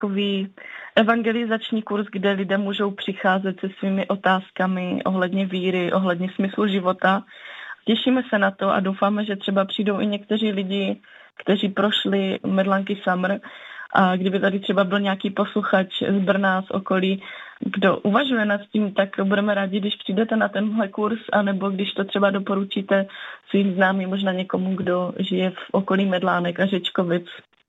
takový evangelizační kurz, kde lidé můžou přicházet se svými otázkami ohledně víry, ohledně smyslu života. Těšíme se na to a doufáme, že třeba přijdou i někteří lidi, kteří prošli Medlanky Summer, a kdyby tady třeba byl nějaký posluchač z Brna, z okolí, kdo uvažuje nad tím, tak budeme rádi, když přijdete na tenhle kurz, anebo když to třeba doporučíte svým známým, možná někomu, kdo žije v okolí Medlánek a Řečkovic.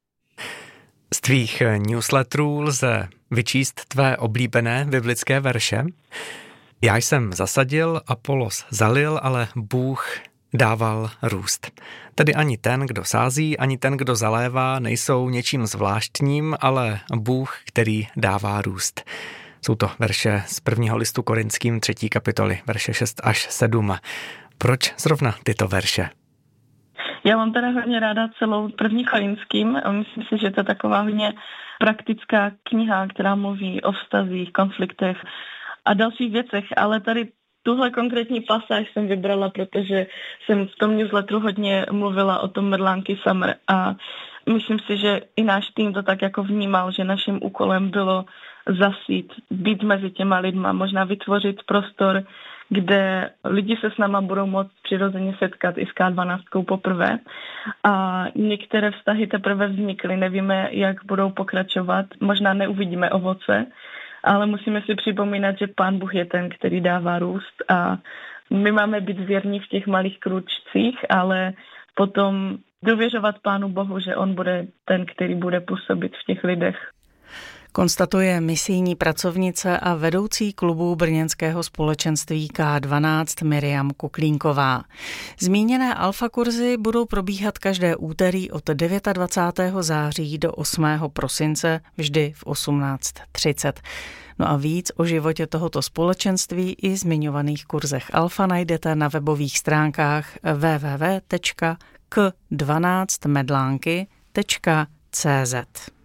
Z tvých newsletterů lze vyčíst tvé oblíbené biblické verše. Já jsem zasadil, Apolos zalil, ale Bůh dával růst. Tedy ani ten, kdo sází, ani ten, kdo zalévá, nejsou něčím zvláštním, ale Bůh, který dává růst. Jsou to verše z 1. listu Korinským 3. kapitoly, verše 6 až 7. Proč zrovna tyto verše? Já mám teda hodně ráda celou 1. Korinským a myslím si, že to je taková hodně praktická kniha, která mluví o vztazích, konfliktech a dalších věcech, ale tady tuhle konkrétní pasáž jsem vybrala, protože jsem v tom newsletteru hodně mluvila o tom Medlanky Summer a myslím si, že i náš tým to tak jako vnímal, že naším úkolem bylo zasít, být mezi těma lidma, možná vytvořit prostor, kde lidi se s náma budou moct přirozeně setkat i s K12 poprvé. A některé vztahy teprve vznikly, nevíme, jak budou pokračovat, možná neuvidíme ovoce, ale musíme si připomínat, že Pán Bůh je ten, který dává růst a my máme být věrní v těch malých krůčcích, ale potom důvěřovat Pánu Bohu, že on bude ten, který bude působit v těch lidech. Konstatuje misijní pracovnice a vedoucí klubu brněnského společenství K12 Miriam Kuklínková. Zmíněné alfa kurzy budou probíhat každé úterý od 29. září do 8. prosince, vždy v 18:30. No a víc o životě tohoto společenství i zmiňovaných kurzech alfa najdete na webových stránkách www.k12medlanky.cz.